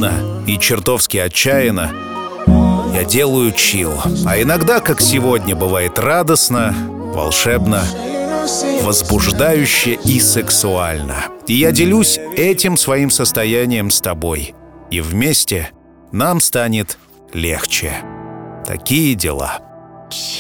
шумно и чертовски отчаянно, я делаю чил. А иногда, как сегодня, бывает радостно, волшебно, возбуждающе и сексуально. И я делюсь этим своим состоянием с тобой. И вместе нам станет легче. Такие дела.